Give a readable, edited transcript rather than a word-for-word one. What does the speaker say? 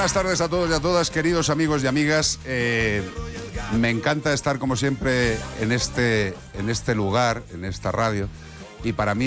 buenas tardes a todos y a todas, queridos amigos y amigas. Me encanta estar, como siempre, en este lugar, en esta radio. Y para mí